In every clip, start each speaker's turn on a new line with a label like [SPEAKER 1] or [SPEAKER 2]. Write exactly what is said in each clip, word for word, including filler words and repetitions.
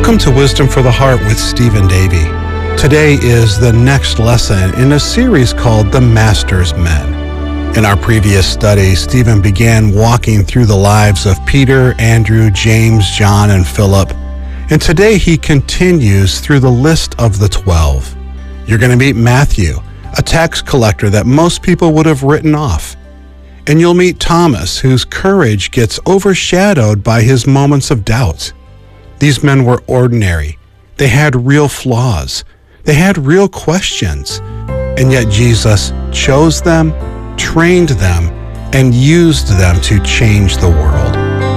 [SPEAKER 1] Welcome to Wisdom for the Heart with Stephen Davey. Today is the next lesson in a series called The Master's Men. In our previous study, Stephen began walking through the lives of Peter, Andrew, James, John, and Philip. And today he continues through the list of the twelve. You're going to meet Matthew, a tax collector that most people would have written off. And you'll meet Thomas, whose courage gets overshadowed by his moments of doubt. These men were ordinary. They had real flaws. They had real questions. And yet Jesus chose them, trained them, and used them to change the world.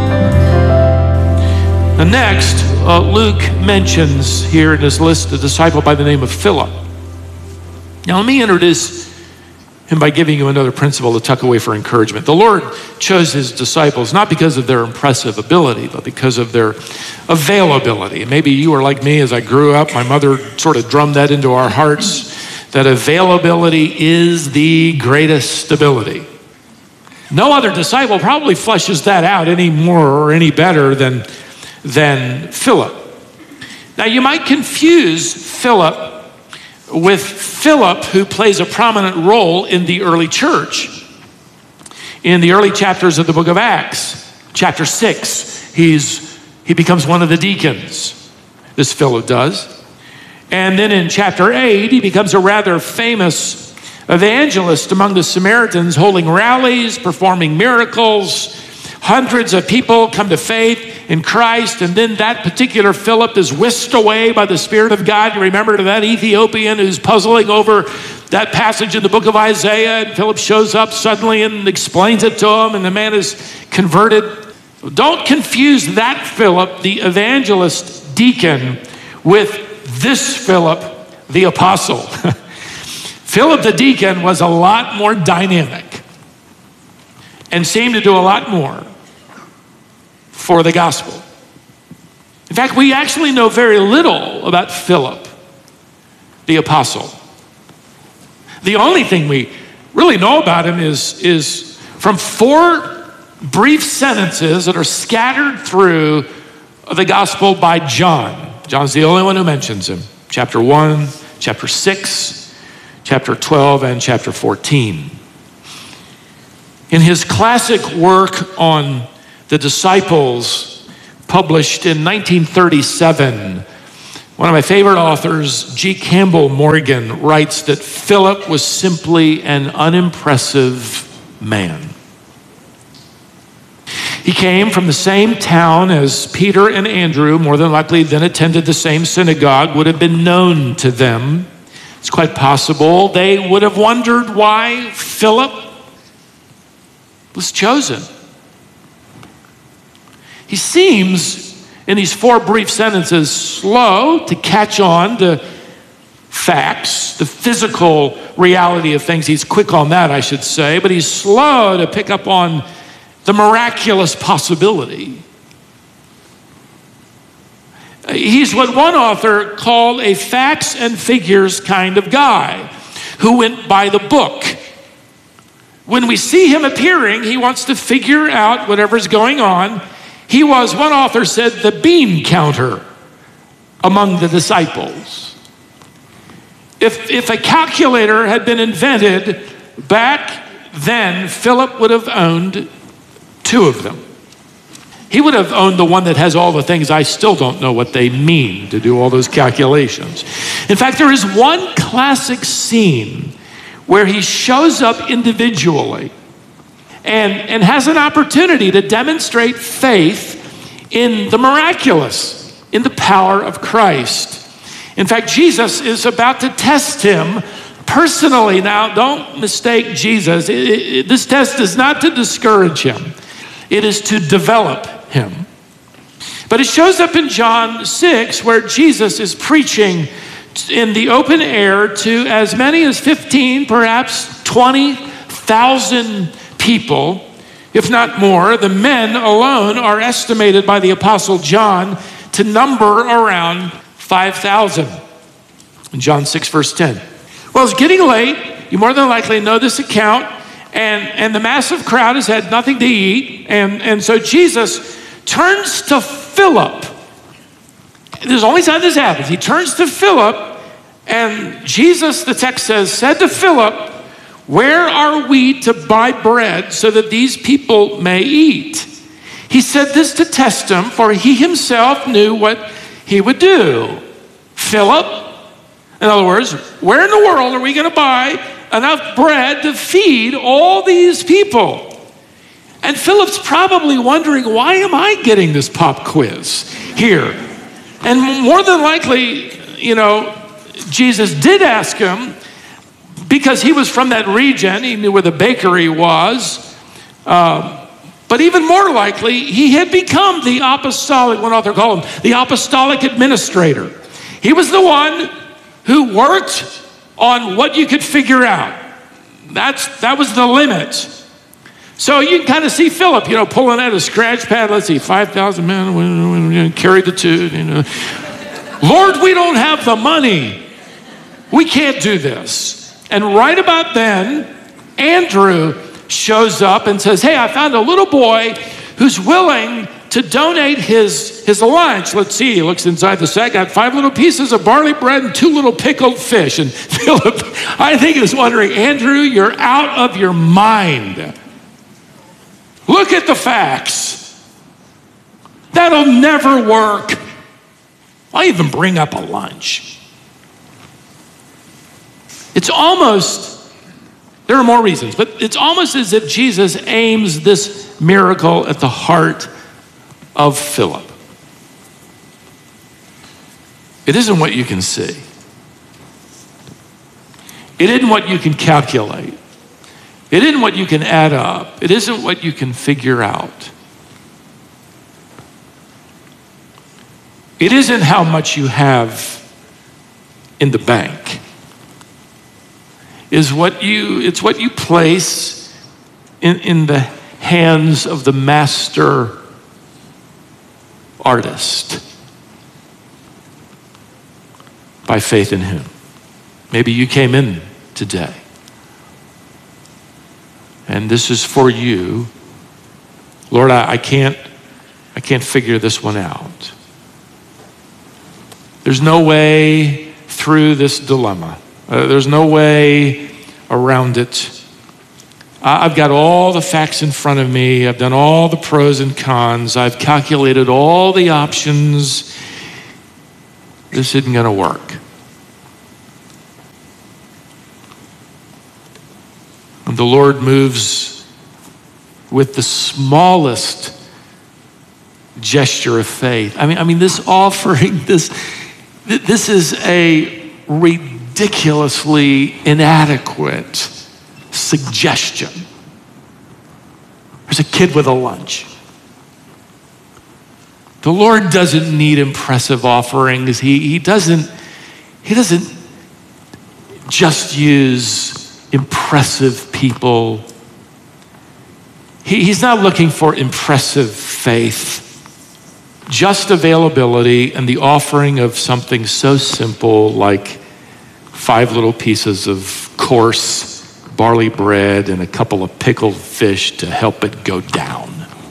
[SPEAKER 2] And next, uh, Luke mentions here in his list a disciple by the name of Philip. Now let me introduce him by giving you another principle to tuck away for encouragement. The Lord chose his disciples not because of their impressive ability, but because of their availability. Maybe you are like me. As I grew up, my mother sort of drummed that into our hearts, that availability is the greatest stability. No other disciple probably fleshes that out any more or any better than, than Philip. Now you might confuse Philip with Philip, who plays a prominent role in the early church. In the early chapters of the book of Acts, chapter six, he's, he becomes one of the deacons. This Philip does. And then in chapter eight, he becomes a rather famous evangelist among the Samaritans, holding rallies, performing miracles. Hundreds of people come to faith in Christ, and then that particular Philip is whisked away by the Spirit of God. You remember that Ethiopian who's puzzling over that passage in the book of Isaiah, and Philip shows up suddenly and explains it to him, and the man is converted. Don't confuse that Philip, the evangelist deacon, with this Philip, the apostle. Philip the deacon was a lot more dynamic and seemed to do a lot more for the gospel. In fact, we actually know very little about Philip, the apostle. The only thing we really know about him is, is from four brief sentences that are scattered through the gospel by John. John's the only one who mentions him. Chapter one, chapter six, chapter twelve, and chapter fourteen. In his classic work on the disciples, published in nineteen thirty-seven, one of my favorite authors, G. Campbell Morgan, writes that Philip was simply an unimpressive man. He came from the same town as Peter and Andrew, more than likely then attended the same synagogue, would have been known to them. It's quite possible they would have wondered why Philip was chosen. He seems, in these four brief sentences, slow to catch on to facts, the physical reality of things. He's quick on that, I should say, but he's slow to pick up on the miraculous possibility. He's what one author called a facts and figures kind of guy who went by the book. When we see him appearing, he wants to figure out whatever's going on. He was, one author said, the bean counter among the disciples. If, if a calculator had been invented back then, Philip would have owned two of them. He would have owned the one that has all the things I still don't know what they mean to do all those calculations. In fact, there is one classic scene where he shows up individually and, and has an opportunity to demonstrate faith in the miraculous, in the power of Christ. In fact, Jesus is about to test him personally. Now, don't mistake Jesus. It, it, this test is not to discourage him. It is to develop him. But it shows up in John six, where Jesus is preaching in the open air to as many as fifteen, perhaps twenty thousand people, if not more. The men alone are estimated by the Apostle John to number around five thousand. In John six, verse ten. Well, it's getting late. You more than likely know this account. And, and the massive crowd has had nothing to eat. And, and so Jesus turns to Philip This is the only time this happens. He turns to Philip, and Jesus, the text says, said to Philip, where are we to buy bread so that these people may eat? He said this to test him, for he himself knew what he would do. Philip, in other words, where in the world are we going to buy enough bread to feed all these people? And Philip's probably wondering, why am I getting this pop quiz here? And more than likely, you know, Jesus did ask him because he was from that region. He knew where the bakery was. Um, but even more likely, he had become the apostolic, one author called him, the apostolic administrator. He was the one who worked on what you could figure out. That's, that was the limit. So you can kind of see Philip, you know, pulling out a scratch pad. Let's see, five thousand men, carry the two, you know. Lord, we don't have the money. We can't do this. And right about then, Andrew shows up and says, hey, I found a little boy who's willing to donate his, his lunch. Let's see, he looks inside the sack, got five little pieces of barley bread and two little pickled fish. And Philip, I think, is wondering, Andrew, you're out of your mind. Look at the facts. That'll never work. Why even bring up a lunch? It's almost, there are more reasons, but it's almost as if Jesus aims this miracle at the heart of Philip. It isn't what you can see. It isn't what you can calculate. It isn't what you can add up. It isn't what you can figure out. It isn't how much you have in the bank. Is what you, it's what you place in, in the hands of the master artist by faith in him. Maybe you came in today, and this is for you. Lord, I, I can't, I can't figure this one out. There's no way through this dilemma. Uh, there's no way around it. I, I've got all the facts in front of me. I've done all the pros and cons. I've calculated all the options. This isn't going to work. And the Lord moves with the smallest gesture of faith. I mean, I mean, this offering, this, this is a ridiculously inadequate suggestion. There's a kid with a lunch. The Lord doesn't need impressive offerings. He, he doesn't, he doesn't just use impressive people. He, he's not looking for impressive faith. Just availability and the offering of something so simple like five little pieces of coarse barley bread and a couple of pickled fish to help it go down.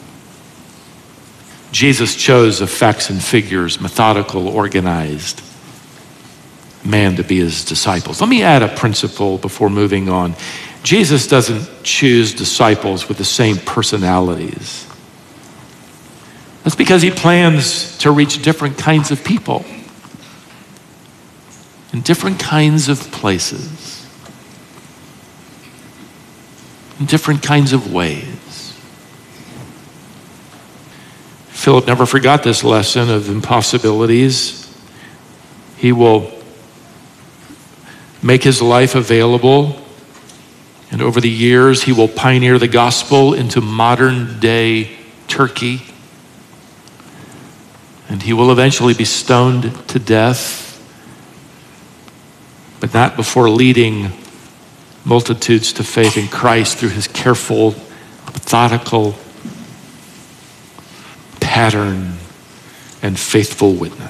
[SPEAKER 2] Jesus chose a facts and figures, methodical, organized man to be his disciples. Let me add a principle before moving on. Jesus doesn't choose disciples with the same personalities. That's because he plans to reach different kinds of people in different kinds of places, in different kinds of ways. Philip never forgot this lesson of impossibilities. He will make his life available, and over the years, he will pioneer the gospel into modern day Turkey. And he will eventually be stoned to death, but not before leading multitudes to faith in Christ through his careful, methodical pattern and faithful witness.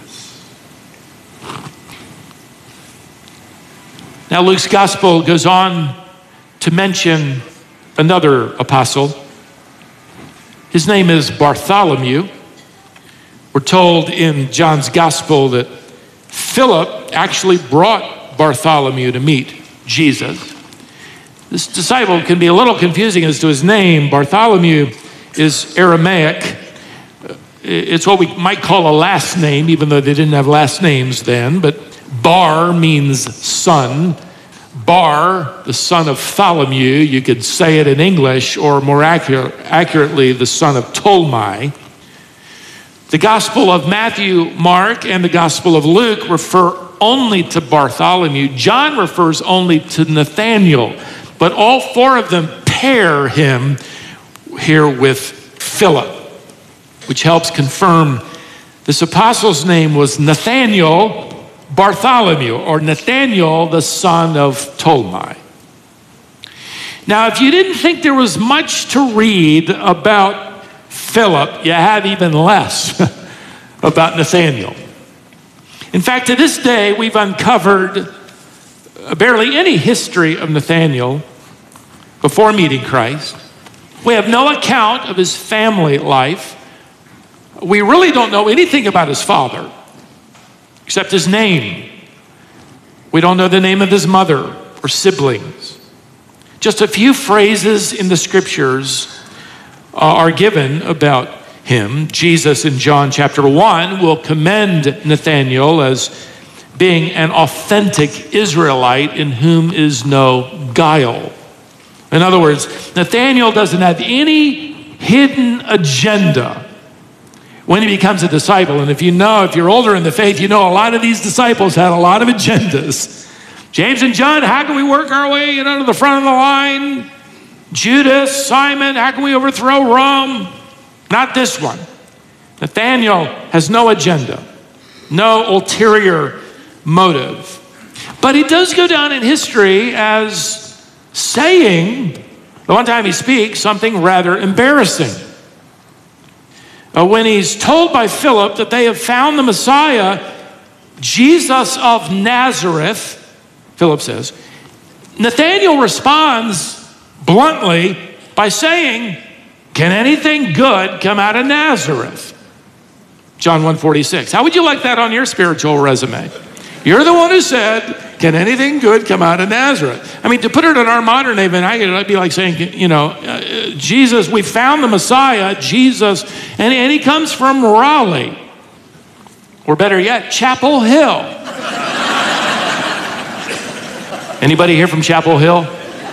[SPEAKER 2] Now, Luke's gospel goes on to mention another apostle. His name is Bartholomew. We're told in John's gospel that Philip actually brought Bartholomew to meet Jesus. This disciple can be a little confusing as to his name. Bartholomew is Aramaic. It's what we might call a last name, even though they didn't have last names then. But Bar means son. Bar, the son of Tholomew, you could say it in English, or more accurate, accurately, the son of Ptolemy. The Gospel of Matthew, Mark, and the Gospel of Luke refer only to Bartholomew. John refers only to Nathanael, but all four of them pair him here with Philip, which helps confirm this apostle's name was Nathanael Bartholomew, or Nathanael, the son of Ptolemy. Now, if you didn't think there was much to read about Philip, you have even less about Nathanael. In fact, to this day, we've uncovered barely any history of Nathanael before meeting Christ. We have no account of his family life. We really don't know anything about his father, except his name. We don't know the name of his mother or siblings. Just a few phrases in the scriptures uh, are given about him. Jesus in John chapter one will commend Nathanael as being an authentic Israelite in whom is no guile. In other words, Nathanael doesn't have any hidden agenda when he becomes a disciple. And if you know, if you're older in the faith, you know a lot of these disciples had a lot of agendas. James and John, how can we work our way you know, to the front of the line? Judas, Simon, how can we overthrow Rome? Not this one. Nathanael has no agenda, no ulterior motive. But he does go down in history as saying, the one time he speaks, something rather embarrassing. Uh, when he's told by Philip that they have found the Messiah, Jesus of Nazareth, Philip says, Nathanael responds bluntly by saying, can anything good come out of Nazareth? John one forty-six. How would you like that on your spiritual resume? You're the one who said, can anything good come out of Nazareth? I mean, to put it in our modern name, I'd be like saying, you know, uh, Jesus, we found the Messiah, Jesus, and, and he comes from Raleigh. Or better yet, Chapel Hill. Anybody here from Chapel Hill?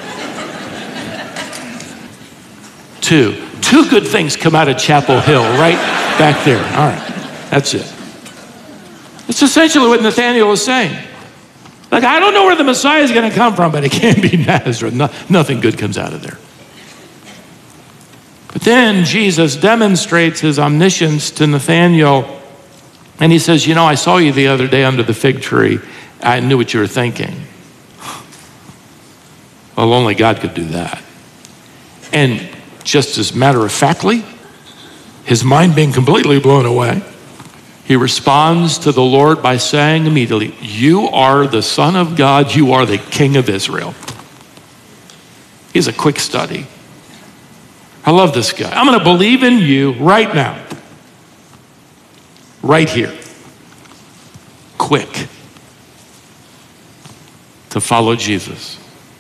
[SPEAKER 2] Two. Two good things come out of Chapel Hill, right back there. All right, that's it. That's essentially what Nathanael is saying. Like, I don't know where the Messiah is going to come from, but it can't be Nazareth. No, nothing good comes out of there. But then Jesus demonstrates his omniscience to Nathanael, and he says, you know, I saw you the other day under the fig tree. I knew what you were thinking. Well, only God could do that. And just as matter-of-factly, his mind being completely blown away, he responds to the Lord by saying immediately, you are the Son of God, you are the King of Israel. He's a quick study. I love this guy. I'm going to believe in you right now. Right here. Quick. To follow Jesus.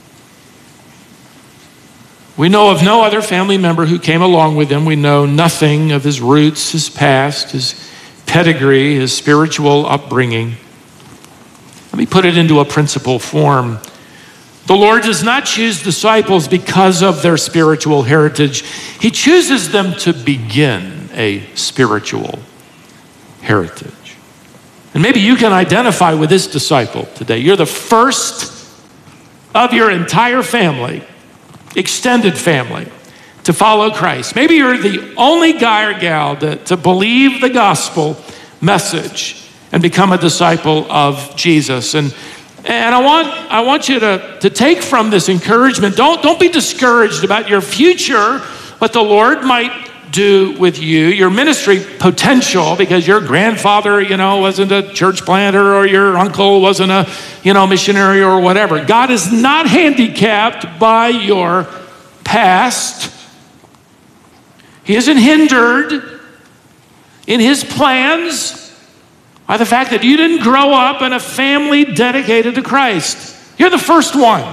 [SPEAKER 2] We know of no other family member who came along with him. We know nothing of his roots, his past, his pedigree, his spiritual upbringing. Let me put it into a principle form. The Lord does not choose disciples because of their spiritual heritage. He chooses them to begin a spiritual heritage. And maybe you can identify with this disciple today. You're the first of your entire family, extended family, to follow Christ. Maybe you're the only guy or gal to, to believe the gospel message and become a disciple of Jesus. And, and I want, I want you to, to take from this encouragement, don't, don't be discouraged about your future, what the Lord might do with you, your ministry potential, because your grandfather, you know, wasn't a church planter, or your uncle wasn't a, you know, missionary or whatever. God is not handicapped by your past. He isn't hindered. in his plans by the fact that you didn't grow up in a family dedicated to Christ. You're the first one.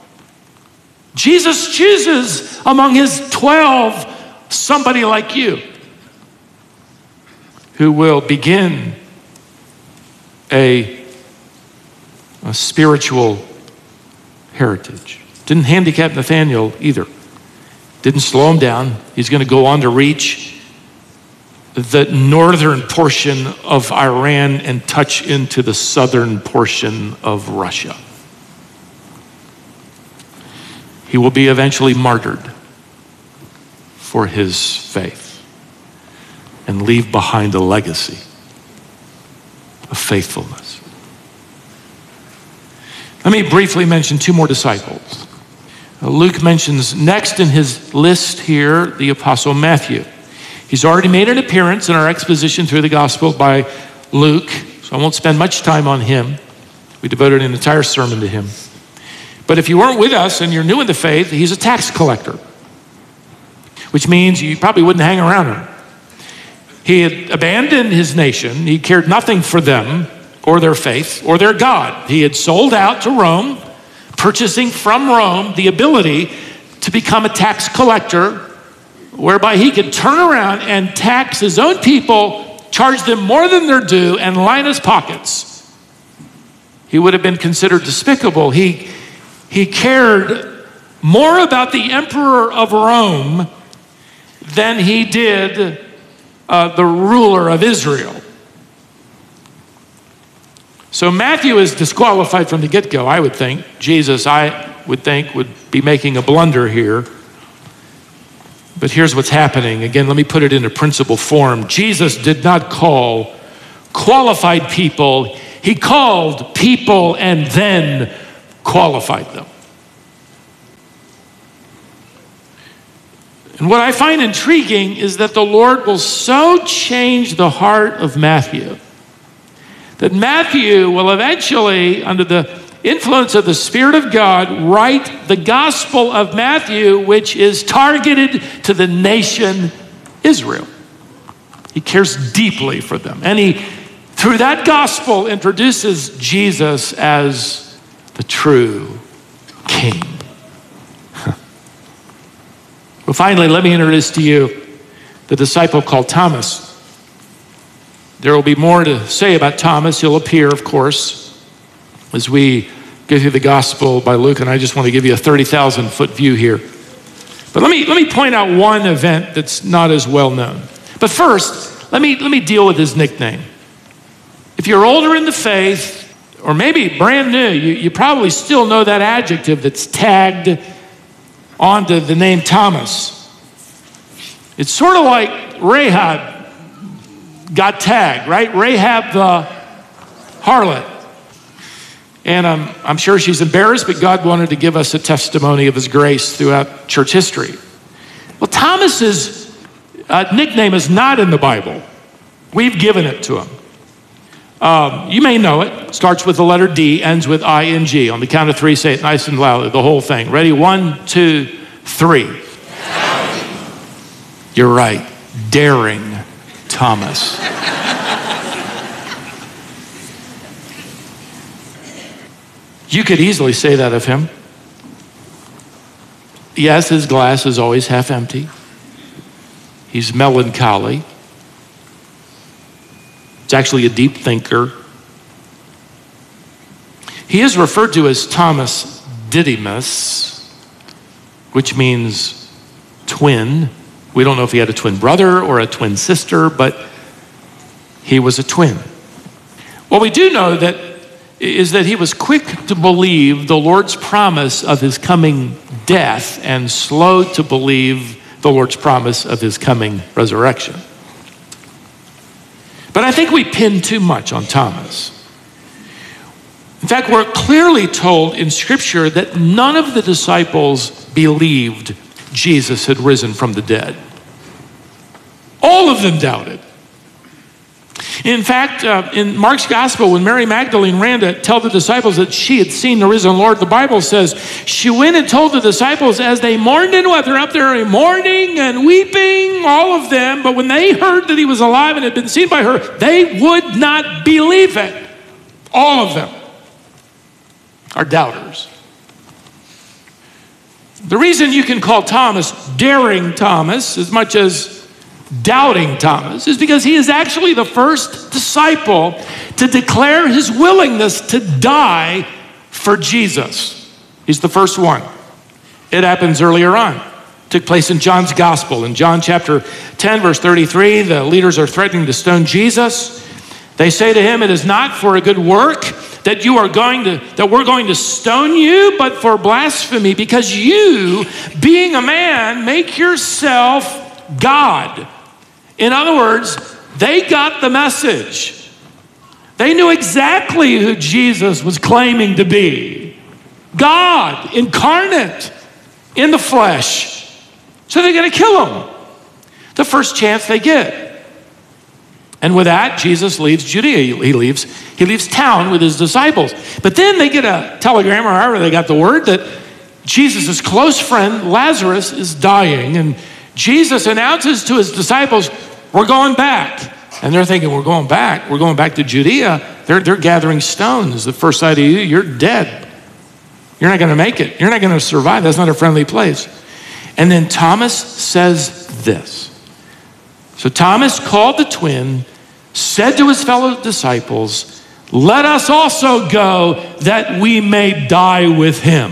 [SPEAKER 2] Jesus chooses among his twelve somebody like you who will begin a, a spiritual heritage. Didn't handicap Nathaniel either. Didn't slow him down. He's going to go on to reach the northern portion of Iran and touch into the southern portion of Russia. He will be eventually martyred for his faith and leave behind a legacy of faithfulness. Let me briefly mention two more disciples. Luke mentions next in his list here the Apostle Matthew. He's already made an appearance in our exposition through the gospel by Luke, so I won't spend much time on him. We devoted an entire sermon to him. But if you weren't with us and you're new in the faith, he's a tax collector, which means you probably wouldn't hang around him. He had abandoned his nation. He cared nothing for them or their faith or their God. He had sold out to Rome, purchasing from Rome the ability to become a tax collector, whereby he could turn around and tax his own people, charge them more than their due, and line his pockets. He would have been considered despicable. He, he cared more about the emperor of Rome than he did uh, the ruler of Israel. So Matthew is disqualified from the get-go, I would think. Jesus, I would think, would be making a blunder here. But here's what's happening. Again, let me put it into principle form. Jesus did not call qualified people. He called people and then qualified them. And what I find intriguing is that the Lord will so change the heart of Matthew that Matthew will eventually, under the influence of the Spirit of God, write the Gospel of Matthew, which is targeted to the nation Israel. He cares deeply for them. And he, through that gospel, introduces Jesus as the true King. Well, finally, let me introduce to you the disciple called Thomas. There will be more to say about Thomas. He'll appear, of course, as we go through the gospel by Luke, and I just want to give you a thirty thousand foot view here. But let me, let me point out one event that's not as well known. But first, let me, let me deal with his nickname. If you're older in the faith, or maybe brand new, you, you probably still know that adjective that's tagged onto the name Thomas. It's sort of like Rahab got tagged, right? Rahab the harlot. And um, I'm sure she's embarrassed, but God wanted to give us a testimony of his grace throughout church history. Well, Thomas's uh, nickname is not in the Bible. We've given it to him. Um, you may know it. Starts with the letter D, ends with I N G. On the count of three, say it nice and loudly, the whole thing. Ready? One, two, three. You're right. Daring Thomas. You could easily say that of him. Yes, his glass is always half empty. He's melancholy. It's actually a deep thinker. He is referred to as Thomas Didymus, which means twin. We don't know if he had a twin brother or a twin sister, but he was a twin. What we do know that is that he was quick to believe the Lord's promise of his coming death and slow to believe the Lord's promise of his coming resurrection. But I think we pin too much on Thomas. In fact, we're clearly told in Scripture that none of the disciples believed Jesus had risen from the dead. All of them doubted. In fact, uh, in Mark's gospel, when Mary Magdalene ran to tell the disciples that she had seen the risen Lord, the Bible says she went and told the disciples as they mourned and wept. They're up there mourning and weeping, all of them. But when they heard that he was alive and had been seen by her, they would not believe it. All of them are doubters. The reason you can call Thomas Daring Thomas as much as Doubting Thomas is because he is actually the first disciple to declare his willingness to die for Jesus. He's the first one. It happens earlier on. It took place in John's gospel. In John chapter ten, verse thirty-three, the leaders are threatening to stone Jesus. They say to him, "It is not for a good work that you are going to, that we're going to stone you, but for blasphemy, because you, being a man, make yourself God." In other words, they got the message. They knew exactly who Jesus was claiming to be. God incarnate in the flesh. So they're going to kill him the first chance they get. And with that, Jesus leaves Judea. He leaves, he leaves town with his disciples. But then they get a telegram, or however they got the word, that Jesus' close friend Lazarus is dying. And Jesus announces to his disciples, "We're going back." And they're thinking, "We're going back? We're going back to Judea?" They're, they're gathering stones. The first sight of you, you're dead. You're not going to make it. You're not going to survive. That's not a friendly place. And then Thomas says this. So Thomas called the twin, said to his fellow disciples, "Let us also go that we may die with him."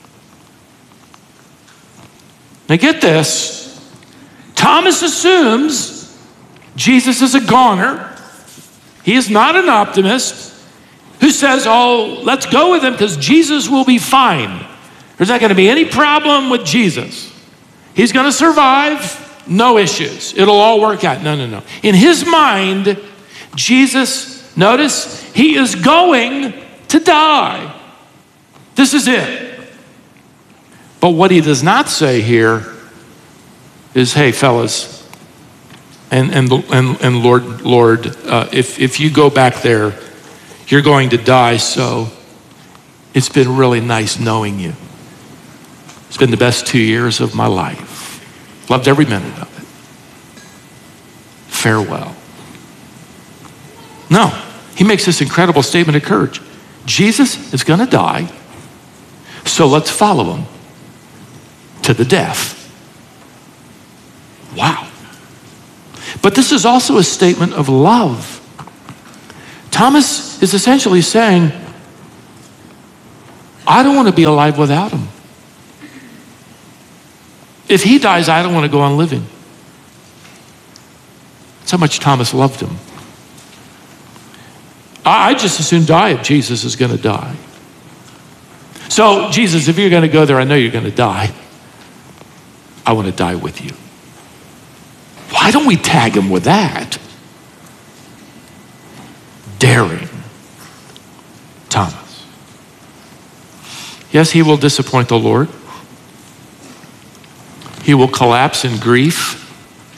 [SPEAKER 2] Now get this. Thomas assumes Jesus is a goner. He is not an optimist who says, "Oh, let's go with him because Jesus will be fine. There's not going to be any problem with Jesus. He's going to survive. No issues. It'll all work out." No, no, no. In his mind, Jesus, notice, he is going to die. This is it. But what he does not say here is, "Hey, fellas, and and and, and Lord, Lord, uh, if if you go back there, you're going to die. So it's been really nice knowing you. It's been the best two years of my life. Loved every minute of it. Farewell." No, he makes this incredible statement of courage. Jesus is going to die, so let's follow him to the death. Wow. But this is also a statement of love. Thomas is essentially saying, I don't want to be alive without him. If he dies, I don't want to go on living. That's how much Thomas loved him. I just as soon die if Jesus is going to die. So, Jesus, if you're going to go there, I know you're going to die. I want to die with you. Why don't we tag him with that? Daring Thomas. Yes, he will disappoint the Lord. He will collapse in grief.